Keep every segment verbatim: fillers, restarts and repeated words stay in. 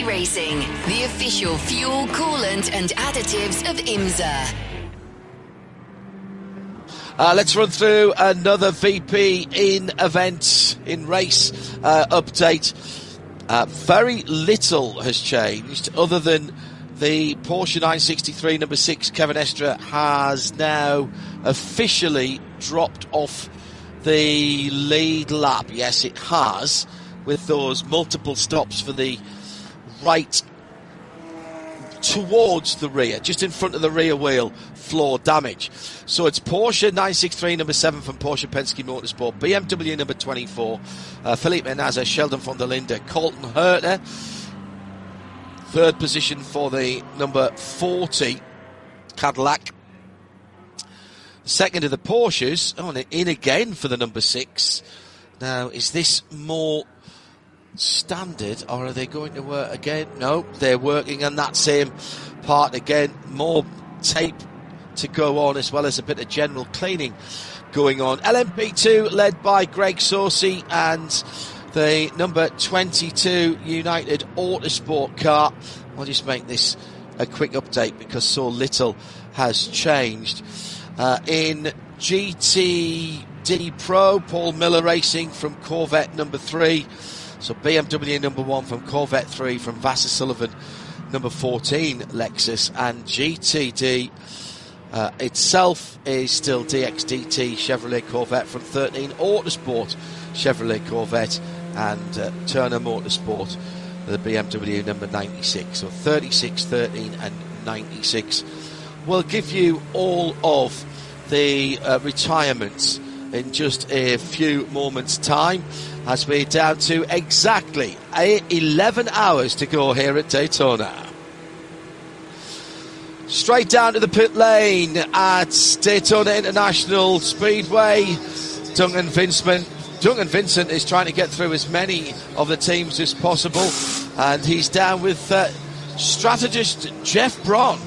Racing, the official fuel, coolant and additives of IMSA. Uh, let's run through another V P in event, in race uh, update. Uh, very little has changed other than the Porsche nine sixty-three number six Kevin Estre has now officially dropped off the lead lap. Yes, it has, with those multiple stops for the right towards the rear, just in front of the rear wheel, floor damage. So it's Porsche nine sixty-three number seven from Porsche Penske Motorsport, B M W number twenty-four, uh, Felipe Nasr, Sheldon von der Linde, Colton Herter. Third position for the number forty Cadillac. Second of the Porsches, oh, and in again for the number six. Now, is this more standard, or are they going to work again? No, they're working on that same part again. More tape to go on, as well as a bit of general cleaning going on. L M P two led by Greg Saucy and the number twenty-two United Autosport car. I'll just make this a quick update because so little has changed. Uh, in G T D Pro, Paul Miller Racing from Corvette number three. So B M W number one from Corvette three, from Vassar Sullivan number fourteen Lexus, and G T D uh, itself is still D X D T Chevrolet Corvette from thirteen Autosport Chevrolet Corvette, and uh, Turner Motorsport, the B M W number ninety-six. So thirty-six, thirteen and ninety-six. We'll give you all of the uh, retirements in just a few moments' time, as we're down to exactly eleven hours to go here at Daytona. Straight down to the pit lane at Daytona International Speedway. Duncan Vincent, Duncan Vincent is trying to get through as many of the teams as possible, and he's down with uh, strategist Jeff Braun.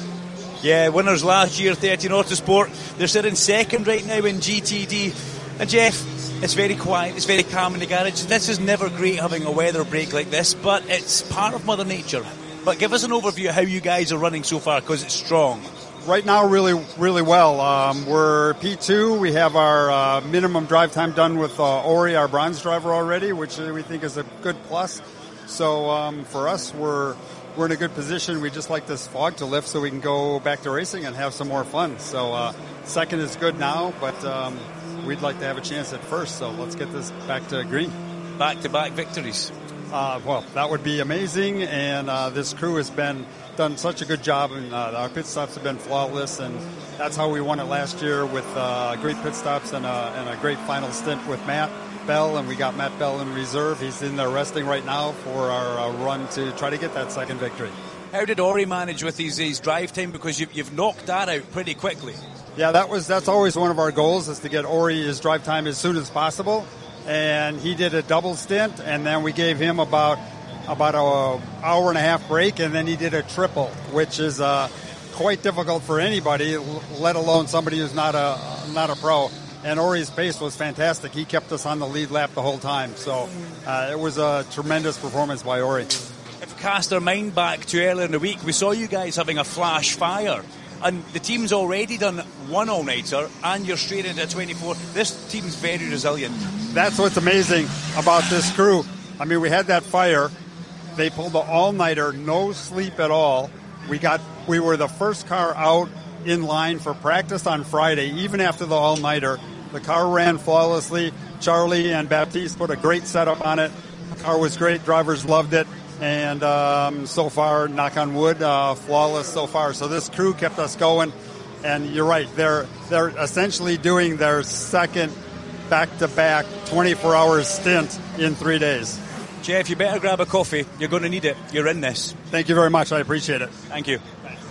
Yeah, winners last year, thirteen Autosport. They're sitting second right now in G T D. And Jeff, it's very quiet, it's very calm in the garage. This is never great having a weather break like this, but it's part of Mother Nature. But give us an overview of how you guys are running so far, because it's strong. Right now, really, really well. Um, we're P two. We have our uh, minimum drive time done with uh, Ori, our bronze driver already, which we think is a good plus. So um, for us, we're we're in a good position. We just like this fog to lift so we can go back to racing and have some more fun. So uh, second is good now, but um, we'd like to have a chance at first. So let's get this back to green. Back-to-back victories. Uh, well, that would be amazing, and uh, this crew has been done such a good job, and uh, our pit stops have been flawless, and that's how we won it last year, with uh, great pit stops and a, and a great final stint with Matt Bell, and we got Matt Bell in reserve. He's in there resting right now for our uh, run to try to get that second victory. How did Ori manage with his, his drive time? Because you've, you've knocked that out pretty quickly. Yeah, that was that's always one of our goals, is to get Ori his drive time as soon as possible. And he did a double stint, and then we gave him about about an hour and a half break, and then he did a triple, which is uh, quite difficult for anybody, let alone somebody who's not a not a pro. And Ori's pace was fantastic. He kept us on the lead lap the whole time. So uh, it was a tremendous performance by Ori. If we cast our mind back to earlier in the week, we saw you guys having a flash fire. And the team's already done one all-nighter, and you're straight into twenty-four. This team's very resilient. That's what's amazing about this crew. I mean, we had that fire. They pulled the all-nighter, no sleep at all. We got, we were the first car out in line for practice on Friday, even after the all-nighter. The car ran flawlessly. Charlie and Baptiste put a great setup on it. The car was great. Drivers loved it. And um, so far, knock on wood, uh, flawless so far. So this crew kept us going. And you're right, they're they're essentially doing their second back-to-back twenty-four hour stint in three days. Jeff, you better grab a coffee. You're going to need it. You're in this. Thank you very much. I appreciate it. Thank you.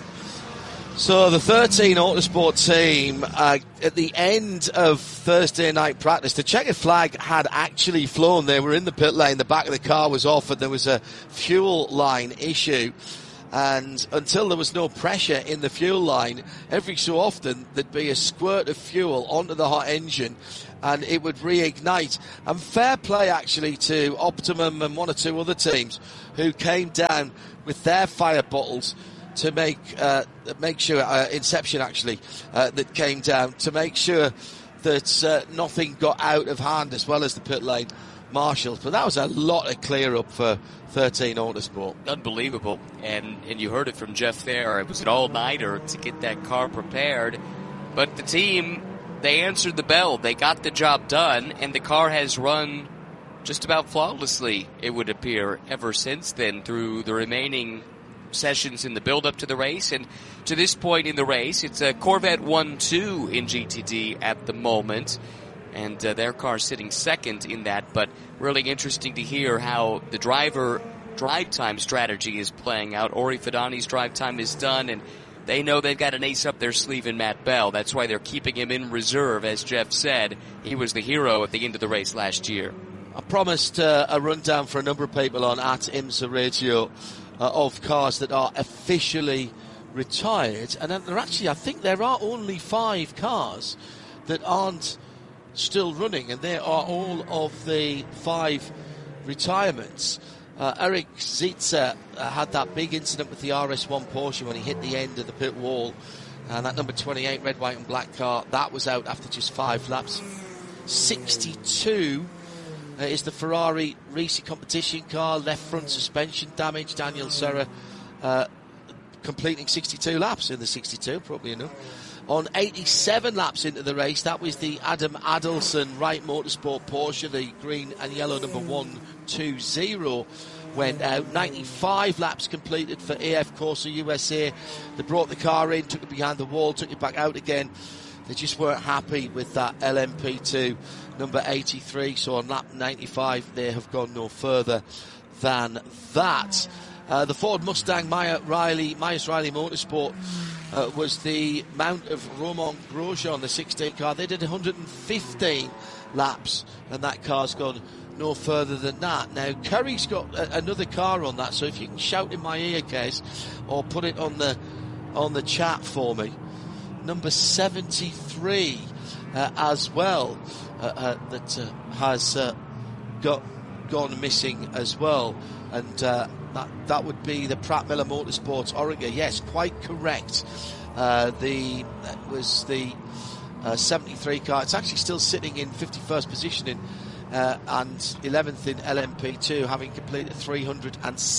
So the thirteen Autosport team, uh, at the end of Thursday night practice, the checkered flag had actually flown. They were in the pit lane. The back of the car was off, and there was a fuel line issue. And until there was no pressure in the fuel line, every so often there'd be a squirt of fuel onto the hot engine and it would reignite. And fair play actually to Optimum and one or two other teams who came down with their fire bottles to make uh, make sure, uh, Inception actually, uh, that came down to make sure that uh, nothing got out of hand, as well as the pit lane marshals. But that was a lot of clear up for thirteen Autosport. Unbelievable. And and you heard it from Jeff there. It was an all-nighter to get that car prepared. But the team, they answered the bell. They got the job done, and the car has run just about flawlessly, it would appear, ever since then through the remaining sessions in the build-up to the race. And to this point in the race, it's a Corvette one two in G T D at the moment. And uh, their car sitting second in that, but really interesting to hear how the driver drive time strategy is playing out. Ori Fidani's drive time is done, and they know they've got an ace up their sleeve in Matt Bell. That's why they're keeping him in reserve. As Jeff said, he was the hero at the end of the race last year. I promised uh, a rundown for a number of people on at IMSA Radio uh, of cars that are officially retired, and there actually, I think there are only five cars that aren't still running, and they are all of the five retirements. Uh, Eric Zietzer uh, had that big incident with the R S one Porsche when he hit the end of the pit wall, and that number twenty-eight red, white and black car, that was out after just five laps. sixty-two uh, is the Ferrari Risi competition car, left front suspension damage. Daniel Serra uh, completing sixty-two laps in the sixty-two, probably enough. On eighty-seven laps into the race, that was the Adam Adelson Wright Motorsport Porsche, the green and yellow number one two zero went out. ninety-five laps completed for A F Corsa U S A. They brought the car in, took it behind the wall, took it back out again. They just weren't happy with that L M P two number eighty-three, so on lap ninety-five they have gone no further than that. Uh, the Ford Mustang Maya Riley, Myers Riley Motorsport uh, was the mount of Romain Grosjean, the sixteen car. They did one hundred fifteen laps, and that car's gone no further than that. Now, Curry's got a, another car on that, so if you can shout in my ear, Case, or put it on the on the chat for me. Number seventy-three uh, as well, uh, uh, that uh, has uh, got gone missing as well, and uh, that that would be the Pratt Miller Motorsports Oregon. Yes, quite correct. Uh, the that was the uh, seventy-three car. It's actually still sitting in fifty-first position in, uh, and eleventh in L M P two, having completed three hundred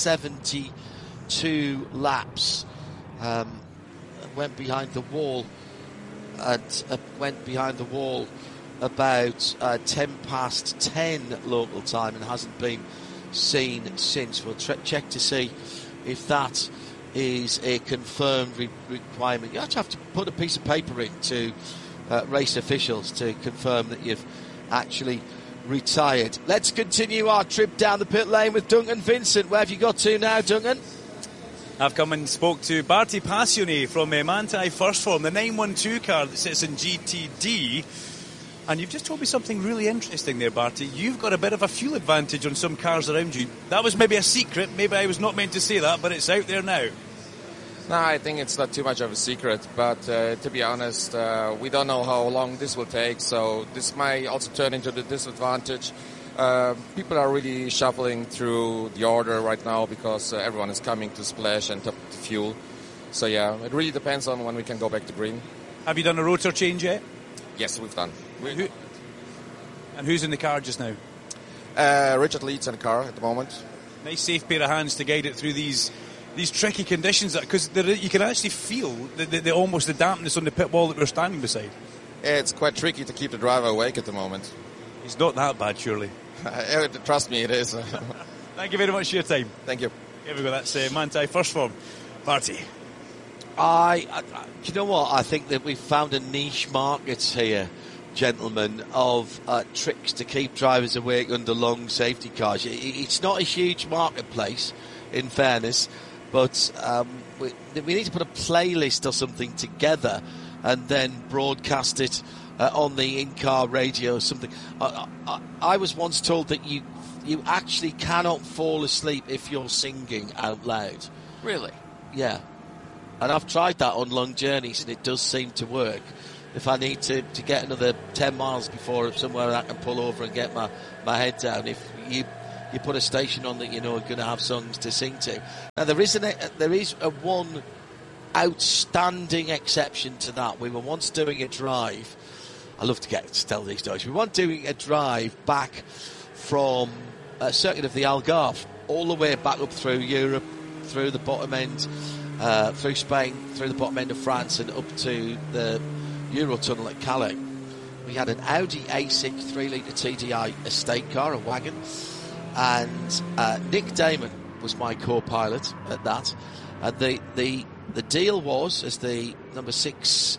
seventy-two laps. Um, went behind the wall at uh, went behind the wall about uh, ten past ten local time and hasn't been seen since. We'll tre- check to see if that is a confirmed re- requirement. You actually have to put a piece of paper in to uh, race officials to confirm that you've actually retired. Let's continue our trip down the pit lane with Duncan Vincent. Where have you got to now, Duncan? I've come and spoke to Barty Passione from uh, Manthey First Form, the nine one two car that sits in G T D. And you've just told me something really interesting there, Barty. You've got a bit of a fuel advantage on some cars around you. That was maybe a secret. Maybe I was not meant to say that, but it's out there now. No, I think it's not too much of a secret. But uh, to be honest, uh, we don't know how long this will take. So this might also turn into the disadvantage. Uh, people are really shuffling through the order right now because uh, everyone is coming to Splash and top the fuel. So yeah, it really depends on when we can go back to green. Have you done a rotor change yet? Yes, we've done. We, Who, and who's in the car just now? Uh, Richard Leeds in the car at the moment. Nice safe pair of hands to guide it through these these tricky conditions, because you can actually feel the, the, the almost the dampness on the pit wall that we're standing beside. It's quite tricky to keep the driver awake at the moment. It's not that bad, surely. Trust me, it is. Thank you very much for your time. Thank you. Here we go. That's uh, Manthey First Form. Barty. I, I, you know what? I think that we've found a niche market here, gentlemen, of uh, tricks to keep drivers awake under long safety cars. It, it's not a huge marketplace, in fairness, but um, we, we need to put a playlist or something together and then broadcast it Uh, on the in-car radio or something. I, I, I was once told that you you actually cannot fall asleep if you're singing out loud. Really? Yeah. And I've tried that on long journeys, and it does seem to work. If I need to, to get another ten miles before somewhere I can pull over and get my, my head down, if you you put a station on that you know are going to have songs to sing to. Now, there is, an, there is a one outstanding exception to that. We were once doing a drive. I love to get to tell these stories. We were once doing a drive back from a circuit of the Algarve, all the way back up through Europe, through the bottom end, uh, through Spain, through the bottom end of France, and up to the Eurotunnel at Calais. We had an Audi A six three litre T D I estate car, a wagon, and uh, Nick Damon was my co-pilot at that. And the the the deal was, as the number six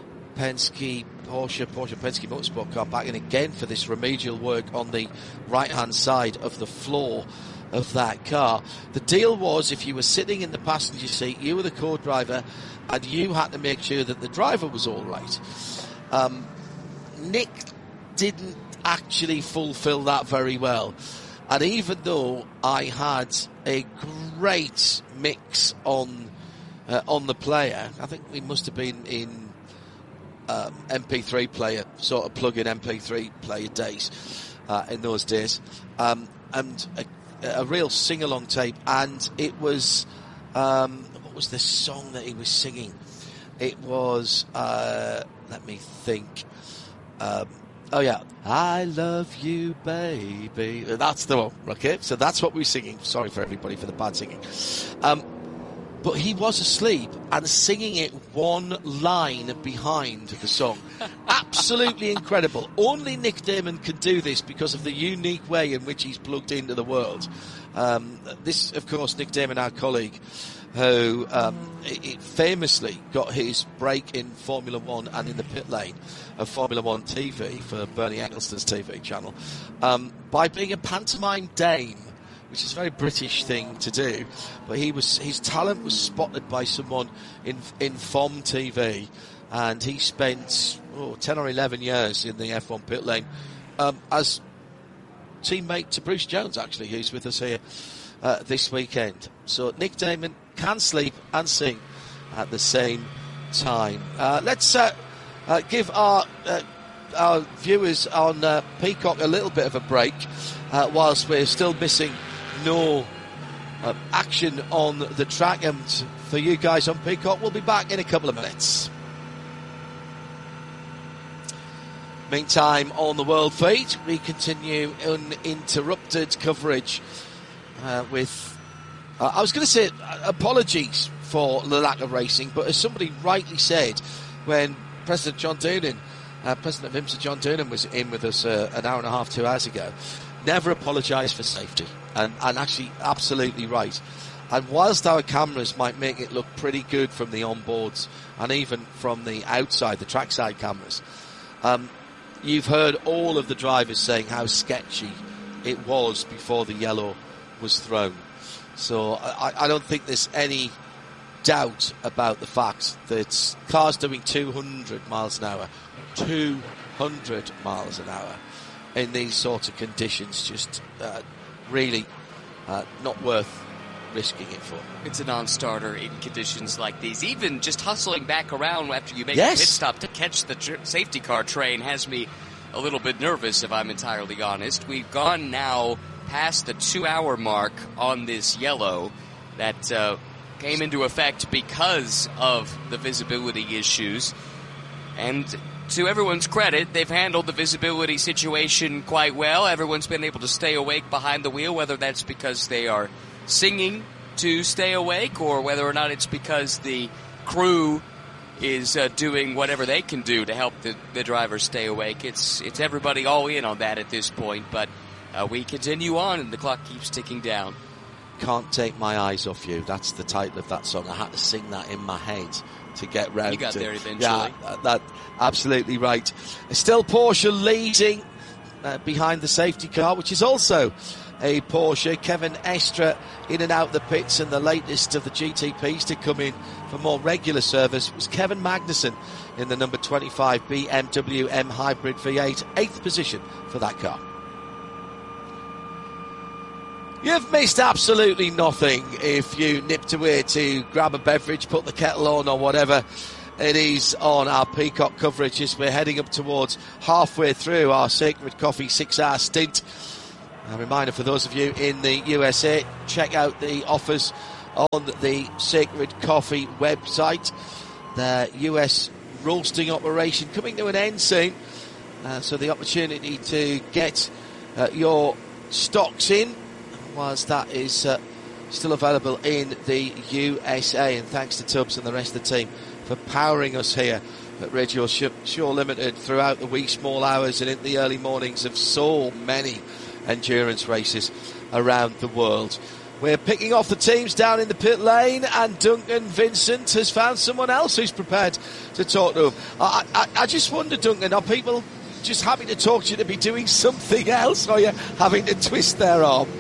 Penske Porsche Porsche Penske Motorsport car back in again for this remedial work on the right hand side of the floor of that car. The deal was, if you were sitting in the passenger seat, you were the co-driver, and you had to make sure that the driver was all right. Um, Nick didn't actually fulfill that very well. And even though I had a great mix on uh, on the player, I think we must have been in um, M P three player, sort of plug-in M P three player days uh, in those days, um, and a, a real sing-along tape. And it was, um, what was the song that he was singing? It was, uh, let me think. Um, oh yeah, I love you, baby. That's the one. Okay, so that's what we're singing. Sorry for everybody for the bad singing. Um, but he was asleep and singing it one line behind the song. Absolutely incredible. Only Nick Damon can do this because of the unique way in which he's plugged into the world. Um, this, of course, Nick Damon, our colleague, who um, it, it famously got his break in Formula One and in the pit lane of Formula One T V for Bernie Ecclestone's T V channel um, by being a pantomime dame, which is a very British thing to do. But he was his talent was spotted by someone in in F O M T V, and he spent oh, ten or eleven years in the F one pit lane um, as teammate to Bruce Jones, actually, who's with us here uh, this weekend. So Nick Damon can sleep and sing at the same time. Uh, let's uh, uh, give our uh, our viewers on uh, Peacock a little bit of a break uh, whilst we're still missing no uh, action on the track. And for you guys on Peacock, we'll be back in a couple of minutes. Meantime, on the world feed, we continue uninterrupted coverage uh, with Uh, I was going to say uh, apologies for the lack of racing, but as somebody rightly said when President John Doonan, uh, President of IMSA John Doonan was in with us uh, an hour and a half, two hours ago, never apologise for safety, and, and actually absolutely right. And whilst our cameras might make it look pretty good from the onboards and even from the outside, the trackside cameras, um, you've heard all of the drivers saying how sketchy it was before the yellow was thrown. So I, I don't think there's any doubt about the fact that cars doing two hundred miles an hour, two hundred miles an hour in these sorts of conditions, just uh, really uh, not worth risking it for. It's a non-starter in conditions like these. Even just hustling back around after you make yes. a pit stop to catch the tr- safety car train has me a little bit nervous, if I'm entirely honest. We've gone now past the two-hour mark on this yellow that uh, came into effect because of the visibility issues. And to everyone's credit, they've handled the visibility situation quite well. Everyone's been able to stay awake behind the wheel, whether that's because they are singing to stay awake or whether or not it's because the crew is uh, doing whatever they can do to help the, the drivers stay awake. It's, it's everybody all in on that at this point, but Uh, we continue on, and the clock keeps ticking down. Can't Take My Eyes Off You. That's the title of that song. I had to sing that in my head to get round You got to, there eventually. Yeah, uh, that absolutely right. Still Porsche leading uh, behind the safety car, which is also a Porsche. Kevin Estre in and out the pits, and the latest of the G T Ps to come in for more regular service was Kevin Magnussen in the number twenty-five B M W M Hybrid V eight, eighth position for that car. You've missed absolutely nothing if you nipped away to grab a beverage, put the kettle on or whatever it is on our Peacock coverage as we're heading up towards halfway through our Sacred Coffee six-hour stint. A reminder for those of you in the U S A, check out the offers on the Sacred Coffee website. The U S roasting operation coming to an end soon, uh, so the opportunity to get uh, your stocks in, whilst that is uh, still available in the U S A. And thanks to Tubbs and the rest of the team for powering us here at Radio Shore Limited throughout the wee small hours and in the early mornings of so many endurance races around the world. We're picking off the teams down in the pit lane, and Duncan Vincent has found someone else who's prepared to talk to him. I, I, I just wonder, Duncan, are people just happy to talk to you to be doing something else, or are you having to twist their arm?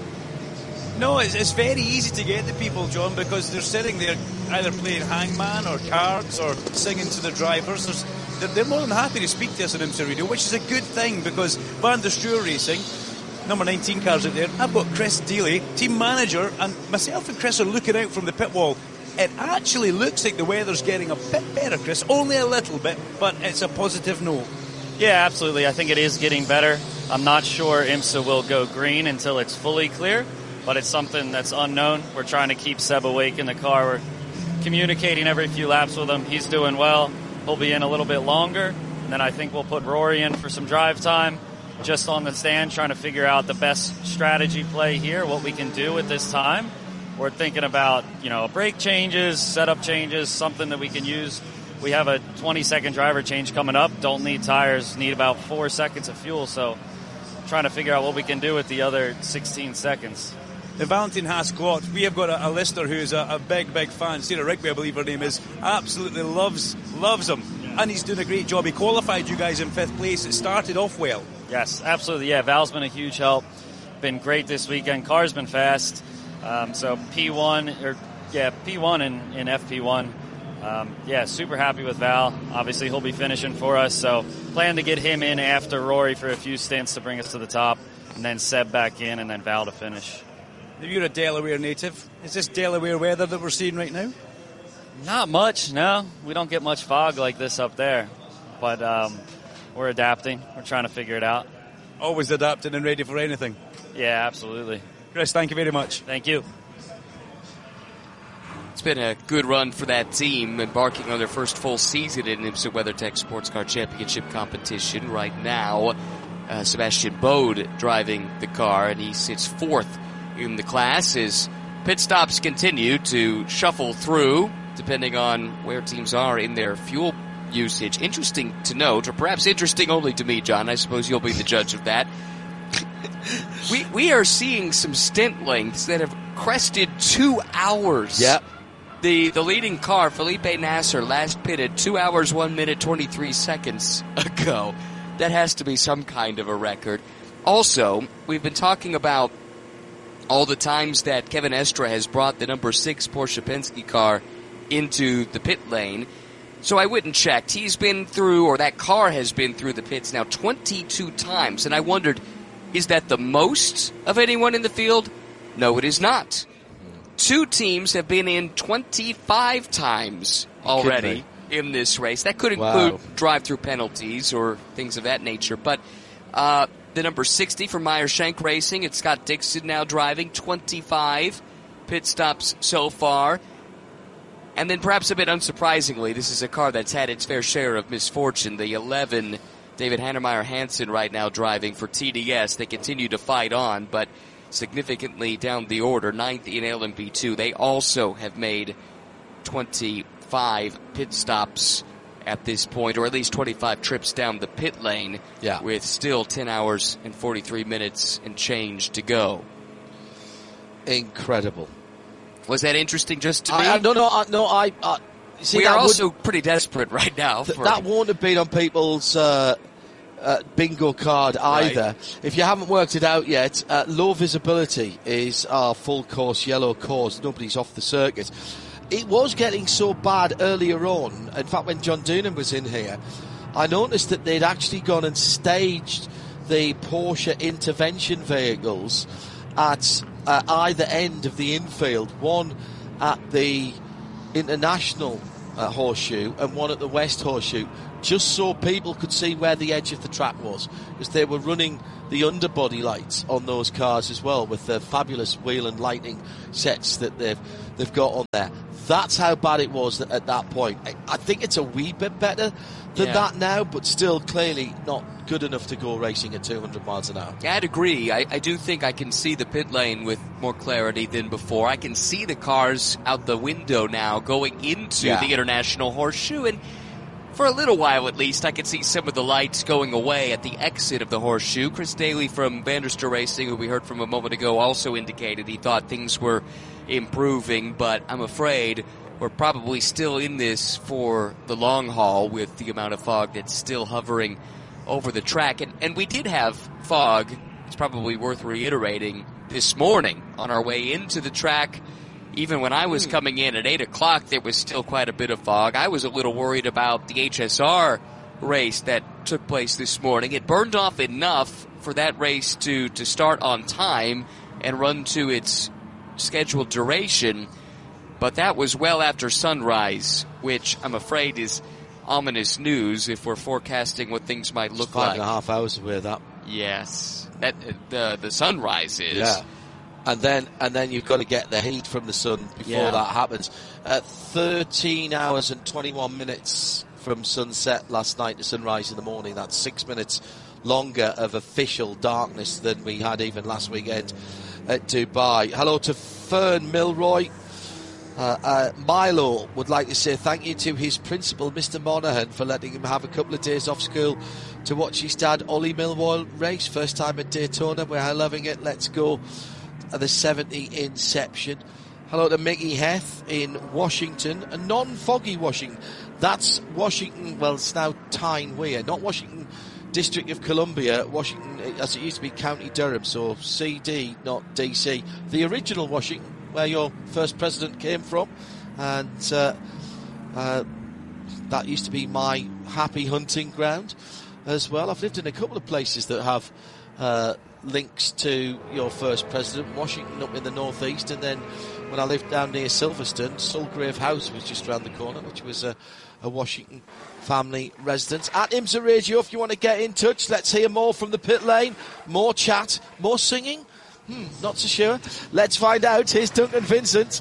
No, it's, it's very easy to get to people, John, because they're sitting there either playing hangman or cards or singing to the drivers. There's, they're, they're more than happy to speak to us on IMSA Radio, which is a good thing, because Van der Steur Racing, number nineteen cars out there, I've got Chris Dealey, team manager, and myself and Chris are looking out from the pit wall. It actually looks like the weather's getting a bit better, Chris, only a little bit, but it's a positive note. Yeah, absolutely. I think it is getting better. I'm not sure IMSA will go green until it's fully clear, but it's something that's unknown. We're trying to keep Seb awake in the car. We're communicating every few laps with him. He's doing well. He'll be in a little bit longer, and then I think we'll put Rory in for some drive time, just on the stand, trying to figure out the best strategy play here, what we can do at this time. We're thinking about, you know, brake changes, setup changes, something that we can use. We have a twenty-second driver change coming up. Don't need tires, need about four seconds of fuel, so trying to figure out what we can do with the other sixteen seconds. The Valentin Haas-Glot, we have got a, a listener who is a, a big, big fan. Sarah Rigby, I believe her name is, absolutely loves loves him. And he's doing a great job. He qualified you guys in fifth place. It started off well. Yes, absolutely. Yeah, Val's been a huge help. Been great this weekend. Car's been fast. Um, so P one, or yeah, P one and in F P one. Um, yeah, super happy with Val. Obviously, he'll be finishing for us. So plan to get him in after Rory for a few stints to bring us to the top, and then Seb back in, and then Val to finish. You're a Delaware native. Is this Delaware weather that we're seeing right now? Not much, no. We don't get much fog like this up there. But um, we're adapting. We're trying to figure it out. Always adapting and ready for anything. Yeah, absolutely. Chris, thank you very much. Thank you. It's been a good run for that team, embarking on their first full season in IMSA WeatherTech Sports Car Championship competition. Right now, uh, Sebastian Bode driving the car, and he sits fourth in the class as pit stops continue to shuffle through, depending on where teams are in their fuel usage. Interesting to note, or perhaps interesting only to me, John. I suppose you'll be the judge of that. we we are seeing some stint lengths that have crested two hours. Yep. The the leading car, Felipe Nasser, last pitted two hours, one minute, twenty-three seconds ago. That has to be some kind of a record. Also, we've been talking about all the times that Kevin Estre has brought the number six Porsche Penske car into the pit lane. So I went and checked. He's been through, or that car has been through the pits now twenty-two times. And I wondered, is that the most of anyone in the field? No, it is not. Two teams have been in twenty-five times already in this race. That could include Wow. drive-through penalties or things of that nature. But uh, the number sixty for Meyer Shank Racing, it's Scott Dixon now driving, twenty-five pit stops so far. And then perhaps a bit unsurprisingly, this is a car that's had its fair share of misfortune. The eleven, David Hannemeyer Hansen right now driving for T D S. They continue to fight on, but significantly down the order, ninth in L M P two. They also have made twenty-five pit stops at this point, or at least twenty-five trips down the pit lane, yeah. with still ten hours and forty-three minutes and change to go. Incredible. Was that interesting just to I, me? I, no, no, I, no, I... I see, we that are would, also pretty desperate right now. th- For, that won't have been on people's uh, uh, bingo card either. Right. If you haven't worked it out yet, uh, low visibility is our full course yellow course. Nobody's off the circuit. It was getting so bad earlier on. In fact, when John Doonan was in here, I noticed that they'd actually gone and staged the Porsche intervention vehicles at uh, either end of the infield, one at the International uh, Horseshoe and one at the West Horseshoe, just so people could see where the edge of the track was, because they were running the underbody lights on those cars as well, with the fabulous wheel and lighting sets that they've they've got on there. That's how bad it was at that point. I think it's a wee bit better than yeah. that now, but still clearly not good enough to go racing at two hundred miles an hour. Yeah, I'd agree. I, I do think I can see the pit lane with more clarity than before. I can see the cars out the window now going into yeah. the International Horseshoe, and for a little while at least, I could see some of the lights going away at the exit of the Horseshoe. Chris Daly from Vanderster Racing, who we heard from a moment ago, also indicated he thought things were improving, but I'm afraid we're probably still in this for the long haul with the amount of fog that's still hovering over the track. And, and we did have fog, it's probably worth reiterating, this morning on our way into the track. Even when I was coming in at eight o'clock, there was still quite a bit of fog. I was a little worried about the H S R race that took place this morning. It burned off enough for that race to, to start on time and run to its scheduled duration, but that was well after sunrise, which I'm afraid is ominous news if we're forecasting what things might look it's five like. and a half hours away, that. Yes. That, the, the sunrise is. Yeah. And then, and then you've got to get the heat from the sun before Yeah. that happens. At thirteen hours and twenty-one minutes from sunset last night to sunrise in the morning, that's six minutes longer of official darkness than we had even last weekend at Dubai. Hello to Fern Milroy. Uh, uh, Milo would like to say thank you to his principal, Mister Monaghan, for letting him have a couple of days off school to watch his dad, Ollie Milroy, race. First time at Daytona. We're loving it. Let's go. The seventy Inception. Hello to Mickey Heth in Washington, a non-foggy Washington. That's Washington, well, it's now Tyne Weir, not Washington District of Columbia, Washington, as it used to be, County Durham, so C D, not D C. The original Washington, where your first president came from, and uh, uh, that used to be my happy hunting ground as well. I've lived in a couple of places that have uh, links to your first president, Washington up in the northeast, and then when I lived down near Silverstone, Sulgrave House was just around the corner, which was a, a Washington family residence. At IMSA Radio, if you want to get in touch, let's hear more from the pit lane, more chat, more singing. Hmm, not so sure. Let's find out. Here's Duncan Vincent.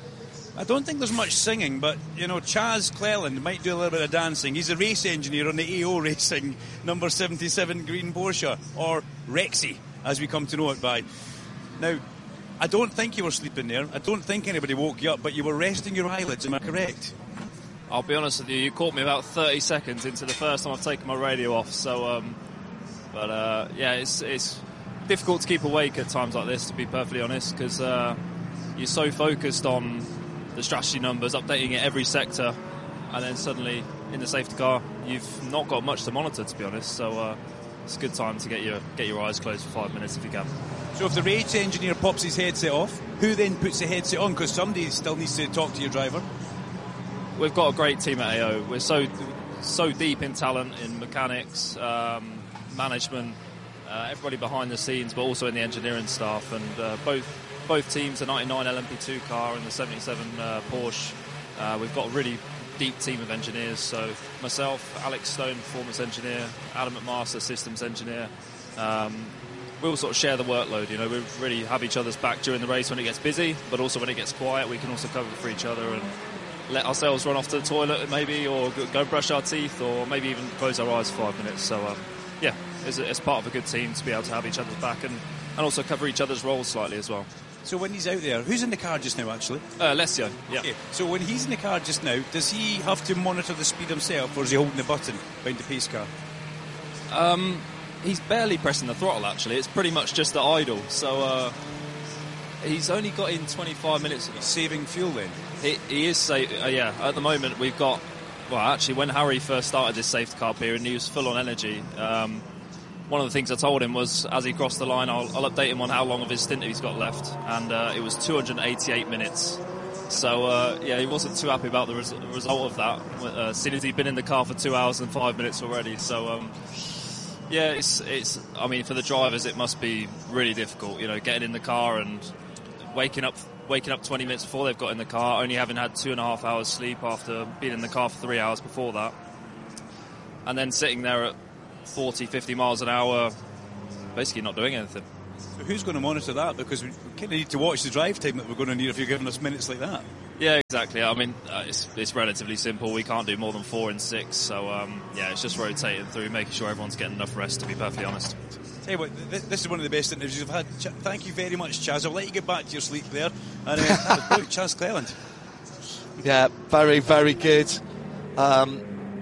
I don't think there's much singing, but, you know, Chaz Cleland might do a little bit of dancing. He's a race engineer on the A O Racing number seventy-seven green Porsche, or Rexy, as we come to know it by. Now, I don't think you were sleeping there. I don't think anybody woke you up, but you were resting your eyelids, am I correct? I'll be honest with you, you caught me about thirty seconds into the first time I've taken my radio off, so, um, but, uh, yeah, it's, it's difficult to keep awake at times like this, to be perfectly honest, because uh, you're so focused on the strategy numbers, updating it every sector, and then suddenly in the safety car you've not got much to monitor, to be honest, so uh, it's a good time to get your get your eyes closed for five minutes if you can. So if the race engineer pops his headset off, who then puts the headset on? Because somebody still needs to talk to your driver. We've got a great team at A O. We're so so deep in talent, in mechanics, um, management, uh, everybody behind the scenes, but also in the engineering staff, and uh, both both teams, the ninety-nine L M P two car and the seventy-seven uh, Porsche. Uh, we've got a really deep team of engineers. So myself, Alex Stone, performance engineer, Adam McMaster, systems engineer. Um, we all sort of share the workload. You know, we really have each other's back during the race when it gets busy, but also when it gets quiet, we can also cover for each other and let ourselves run off to the toilet maybe, or go brush our teeth, or maybe even close our eyes for five minutes. So um, yeah, it's, it's part of a good team to be able to have each other's back and, and also cover each other's roles slightly as well. So when he's out there, who's in the car just now, actually? Uh, Alessio, yeah. Okay. So when he's in the car just now, does he have to monitor the speed himself, or is he holding the button behind the pace car? Um, he's barely pressing the throttle, actually. It's pretty much just the idle. So uh, he's only got in twenty-five minutes. He's saving fuel then? He, he is, sa- uh, yeah. At the moment, we've got, well, actually, when Harry first started this safety car period, and he was full on energy, um, one of the things I told him was, as he crossed the line, I'll, I'll update him on how long of his stint he's got left. And uh, it was two hundred eighty-eight minutes. So, uh, yeah, he wasn't too happy about the res- result of that, uh, seeing as he'd been in the car for two hours and five minutes already. So, um, Yeah, it's it's. I mean, for the drivers, it must be really difficult. You know, getting in the car and waking up, waking up twenty minutes before they've got in the car, only having had two and a half hours sleep after being in the car for three hours before that, and then sitting there at forty, fifty miles an hour, basically not doing anything. So who's going to monitor that? Because we kind of need to watch the drive time that we're going to need if you're giving us minutes like that. Yeah, exactly. I mean, uh, it's, it's relatively simple. We can't do more than four in six. So, um, yeah, it's just rotating through, making sure everyone's getting enough rest, to be perfectly honest. Tell you what, th- this is one of the best interviews we've had. Ch- thank you very much, Chaz. I'll let you get back to your sleep there. And uh, that was brilliant. Chaz Cleland. Yeah, very, very good. Um,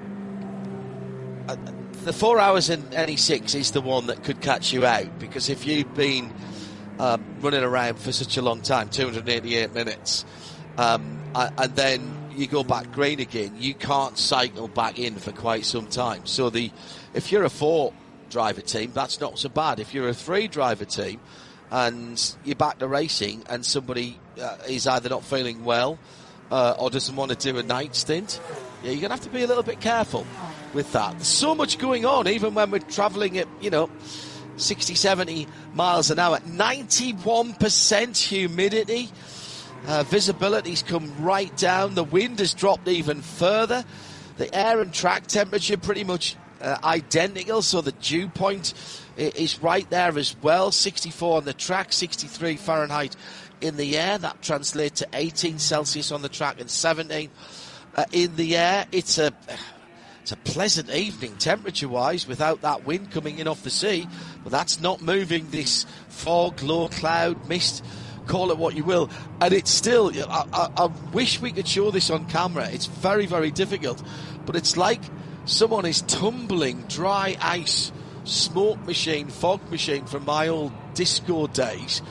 uh, the four hours in N E six is the one that could catch you out, because if you've been um, running around for such a long time, two hundred eighty-eight minutes, Um, and then you go back green again, you can't cycle back in for quite some time. So the if you're a four driver team, that's not so bad. If you're a three driver team and you're back to racing and somebody uh, is either not feeling well uh, or doesn't want to do a night stint, yeah, you're going to have to be a little bit careful with that. There's so much going on, even when we're travelling at, you know, sixty, seventy miles an hour. ninety-one percent humidity. Uh, visibility's come right down. The wind has dropped even further. The air and track temperature pretty much uh, identical, so the dew point is right there as well. sixty-four on the track, sixty-three Fahrenheit in the air. That translates to eighteen Celsius on the track and seventeen uh, in the air. It's a it's a pleasant evening temperature-wise without that wind coming in off the sea, but that's not moving this fog, low cloud, mist, call it what you will, and it's still, I, I, I wish we could show this on camera. It's very, very difficult, but it's like someone is tumbling dry ice smoke machine, fog machine from my old disco days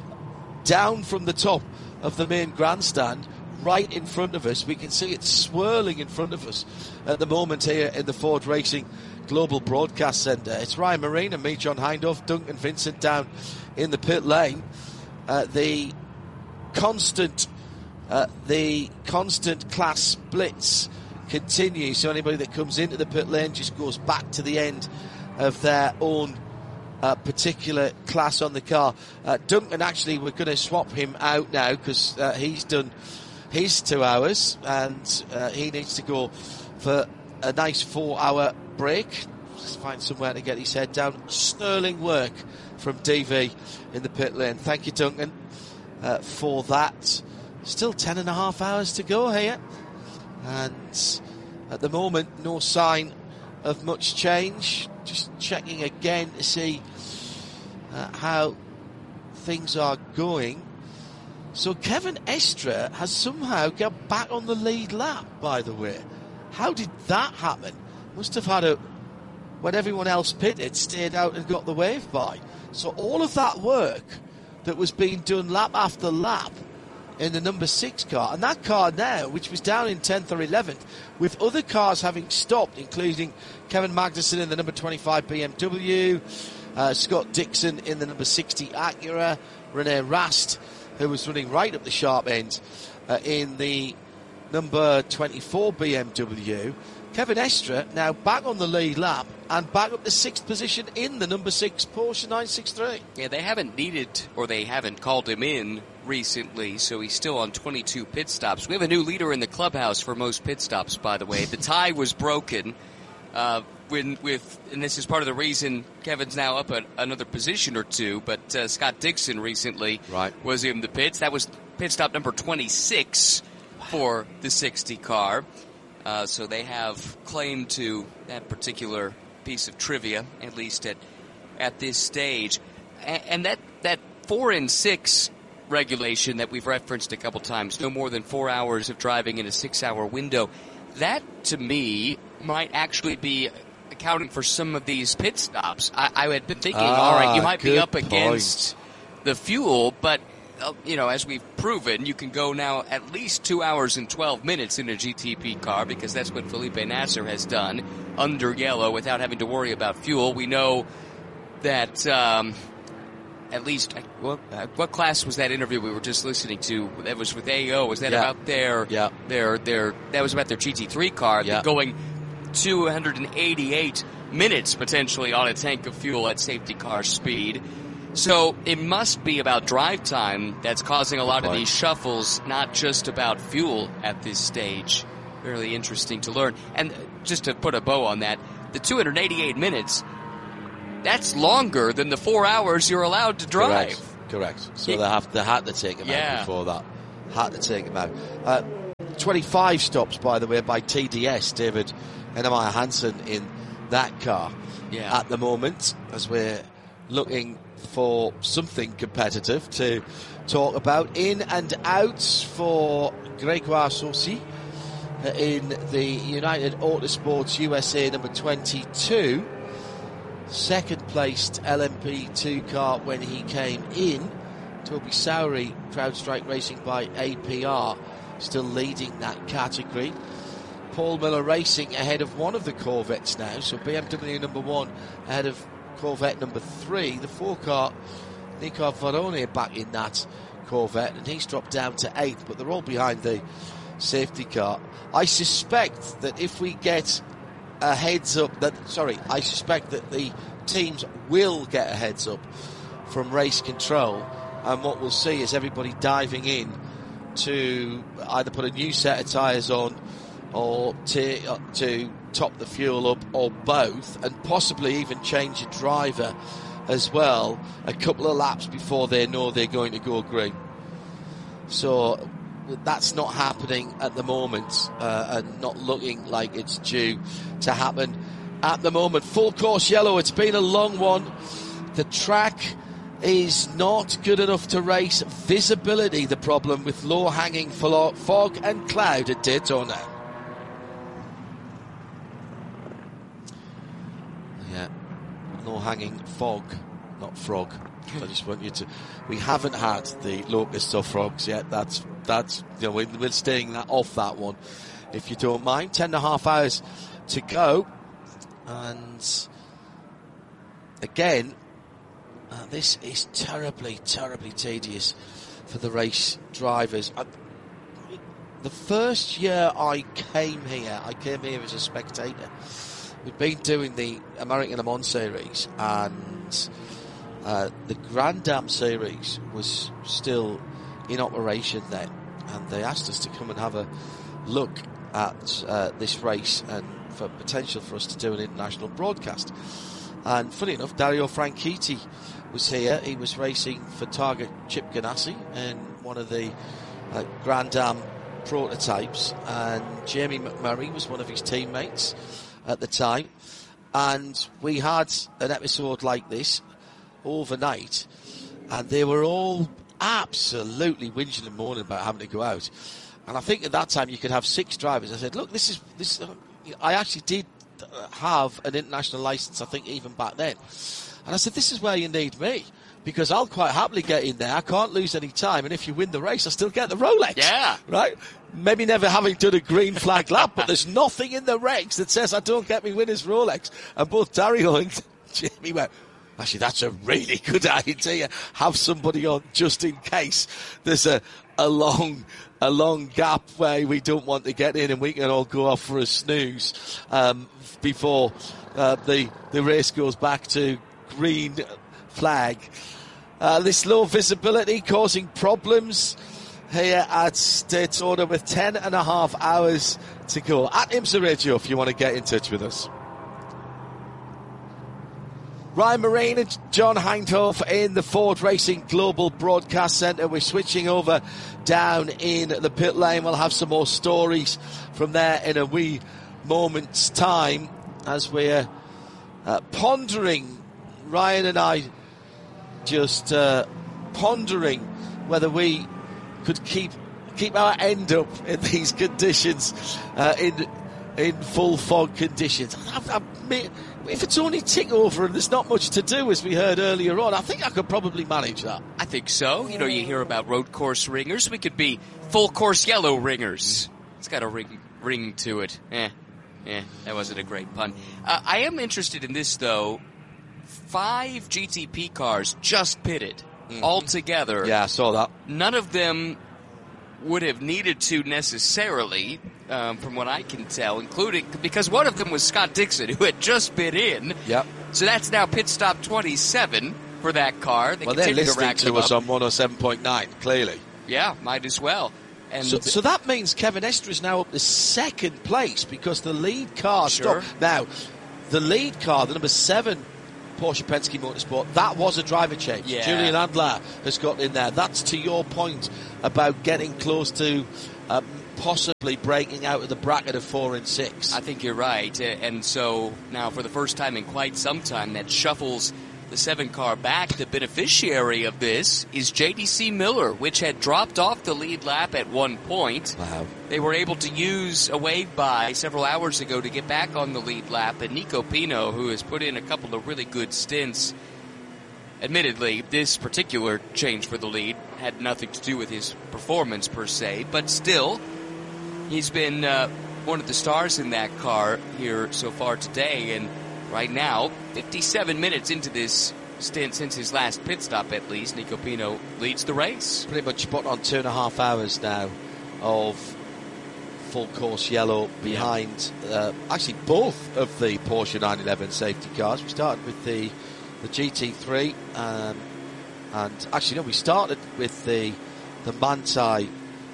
down from the top of the main grandstand right in front of us. We can see it swirling in front of us at the moment here in the Ford Racing Global Broadcast Centre. It's Ryan Marine and me, John Hindhaugh, Duncan Vincent down in the pit lane. Uh, the constant, uh, the constant class splits continue. So anybody that comes into the pit lane just goes back to the end of their own uh, particular class on the car. Uh, Duncan, actually, we're going to swap him out now because uh, he's done his two hours and uh, he needs to go for a nice four-hour break. Just find somewhere to get his head down. Sterling work from D V in the pit lane. Thank you, Duncan, uh, for that. Still ten and a half hours to go here, and at the moment no sign of much change. Just checking again to see uh, how things are going. So Kevin Estre has somehow got back on the lead lap, by the way. How did that happen? Must have had a, when everyone else pitted, stayed out and got the wave by. So all of that work that was being done lap after lap in the number six car, and that car now, which was down in tenth or eleventh, with other cars having stopped, including Kevin Magnussen in the number twenty-five B M W, uh, Scott Dixon in the number sixty Acura, Rene Rast, who was running right up the sharp end uh, in the number twenty-four B M W. Kevin Estre now back on the lead lap and back up to sixth position in the number six Porsche nine sixty-three. Yeah, they haven't needed, or they haven't called him in recently, so he's still on twenty-two pit stops. We have a new leader in the clubhouse for most pit stops, by the way. The tie was broken uh, when, with, and this is part of the reason Kevin's now up at another position or two, but uh, Scott Dixon recently right. was in the pits. That was pit stop number twenty-six for the sixty car. Uh, so they have claim to that particular piece of trivia, at least at at this stage. And, and that, that four and six regulation that we've referenced a couple times, no more than four hours of driving in a six-hour window, that, to me, might actually be accounting for some of these pit stops. I, I had been thinking, ah, all right, you might be up point. against the fuel, but Uh, you know, as we've proven, you can go now at least two hours and twelve minutes in a G T P car, because that's what Felipe Nasser has done under yellow without having to worry about fuel. We know that um, at least, what, uh, what class was that interview we were just listening to? That was with A O. Was that yeah. about their, yeah. their, their, that was about their G T three car yeah. going two hundred eighty-eight minutes potentially on a tank of fuel at safety car speed. So it must be about drive time that's causing a lot of these shuffles, not just about fuel at this stage. Really interesting to learn. And just to put a bow on that, the two hundred eighty-eight minutes, that's longer than the four hours you're allowed to drive. Correct. Correct. So yeah. they have they had to take him yeah. out before that. Had to take him out. Uh, twenty-five stops, by the way, by T D S, David Heinemeier Hansson in that car yeah. at the moment, as we're looking for something competitive to talk about. In and out for Gregoire Saucy in the United Autosports U S A number twenty-two. Second placed L M P two car when he came in. Toby Sowery, CrowdStrike Racing by A P R, still leading that category. Paul Miller Racing ahead of one of the Corvettes now, so B M W number one ahead of Corvette number three. The four car, Nico Varone back in that Corvette, and he's dropped down to eighth, but they're all behind the safety car. I suspect that if we get a heads up that sorry I suspect that the teams will get a heads up from race control, and what we'll see is everybody diving in to either put a new set of tyres on or to, uh, to top the fuel up, or both, and possibly even change a driver as well a couple of laps before they know they're going to go green. So that's not happening at the moment, uh, and not looking like it's due to happen at the moment. Full course yellow, it's been a long one. The track is not good enough to race. Visibility the problem with low hanging fog and cloud at Daytona. Yeah, low hanging fog, not frog. I just want you to. We haven't had the locusts or frogs yet. That's that's you know we're, we're staying that off that one, if you don't mind. Ten and a half hours to go, and again, uh, this is terribly, terribly tedious for the race drivers. I, the first year I came here, I came here as a spectator. We've been doing the American Le Mans series, and Uh, the Grand Dam series was still in operation then, and they asked us to come and have a look at uh, this race and for potential for us to do an international broadcast. And funny enough, Dario Franchitti was here. He was racing for Targa Chip Ganassi in one of the uh, Grand Dam prototypes, and Jamie McMurray was one of his teammates at the time. And we had an episode like this overnight, and they were all absolutely whinging and moaning about having to go out. And I think at that time you could have six drivers. I said, look, this is this. Uh, I actually did have an international license, I think, even back then. And I said, this is where you need me, because I'll quite happily get in there. I can't lose any time, and if you win the race, I still get the Rolex. Yeah. Right? Maybe never having done a green flag lap, but there's nothing in the regs that says I don't get me winner's Rolex. And both Dario and Jamie went, actually, that's a really good idea. Have somebody on just in case there's a, a long a long gap where we don't want to get in, and we can all go off for a snooze um, before uh, the the race goes back to green flag. Uh, this low visibility causing problems here at Daytona with ten and a half hours to go. At IMSA Radio, if you want to get in touch with us. Ryan Marine and John Hindhoff in the Ford Racing Global Broadcast Centre. We're switching over down in the pit lane. We'll have some more stories from there in a wee moment's time, as we're uh, pondering, Ryan and I just uh, pondering whether we could keep keep our end up in these conditions, uh, in in full fog conditions. I, I, I, if it's only tick over and there's not much to do, as we heard earlier on, I think I could probably manage that. I think so. You know, you hear about road course ringers. We could be full course yellow ringers. It's got a ring, ring to it. Eh, eh, that wasn't a great pun. Uh, I am interested in this, though. Five G T P cars just pitted mm-hmm. all together. Yeah, I saw that. None of them would have needed to necessarily, um, from what I can tell, including because one of them was Scott Dixon, who had just been in. Yep. So that's now pit stop twenty-seven for that car. They well, they're continue to listening rack to them us up. on one oh seven point nine, clearly. Yeah, might as well. And So, so that means Kevin Estre is now up to second place because the lead car Sure. stopped. Now, the lead car, the number seven Porsche Penske Motorsport, that was a driver change. Yeah. Julian Adler has got in there. That's to your point about getting close to um, possibly breaking out of the bracket of four and six. I think you're right. Uh, And so now for the first time in quite some time, that shuffles the seven car back. The beneficiary of this is J D C Miller, which had dropped off the lead lap at one point. Wow. They were able to use a wave by several hours ago to get back on the lead lap. And Nico Pino, who has put in a couple of really good stints, admittedly, this particular change for the lead had nothing to do with his performance per se, but still, he's been uh, one of the stars in that car here so far today. And right now, fifty-seven minutes into this stint since his last pit stop at least, Nico Pino leads the race. Pretty much put on two and a half hours now of full course yellow behind uh, actually both of the Porsche nine eleven safety cars. We started with the the G T three um, and actually no we started with the the Manthey